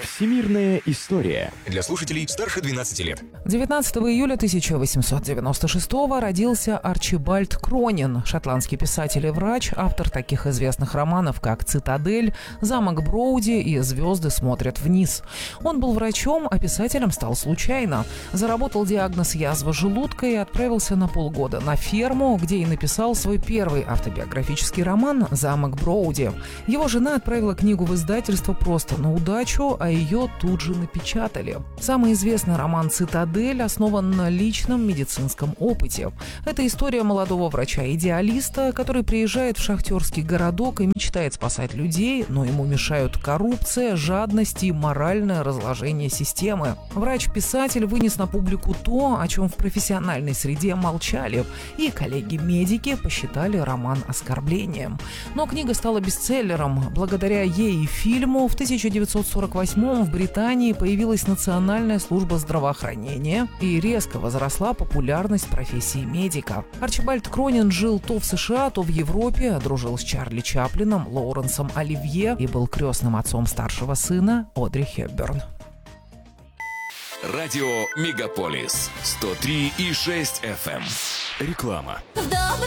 Всемирная история. Для слушателей старше 12 лет. 19 июля 1896 родился Арчибальд Кронин, шотландский писатель и врач, автор таких известных романов, как «Цитадель», «Замок Броуди» и «Звезды смотрят вниз». Он был врачом, а писателем стал случайно. Заработал диагноз язва желудка и отправился на полгода на ферму, где и написал свой первый автобиографический роман «Замок Броуди». Его жена отправила книгу в издательство просто на удачу, а ее тут же напечатали. Самый известный роман «Цитадель» основан на личном медицинском опыте. Это история молодого врача-идеалиста, который приезжает в шахтерский городок и мечтает спасать людей, но ему мешают коррупция, жадность и моральное разложение системы. Врач-писатель вынес на публику то, о чем в профессиональной среде молчали, и коллеги-медики посчитали роман оскорблением. Но книга стала бестселлером. Благодаря ей и фильму в 1948 в Британии появилась Национальная служба здравоохранения и резко возросла популярность профессии медика. Арчибальд Кронин жил то в США, то в Европе, дружил с Чарли Чаплином, Лоуренсом Оливье и был крестным отцом старшего сына Одри Хепберн. Радио Мегаполис 103,6 FM. Реклама.